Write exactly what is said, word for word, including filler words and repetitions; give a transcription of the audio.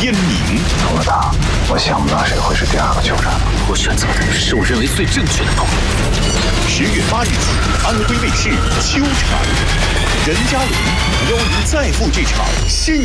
燕明。 这么大，我想不到谁会是第二个酋长。 我选择的是我认为最正确的道路。 十月八日起，安徽卫视秋场，任嘉伦邀您再赴这场新。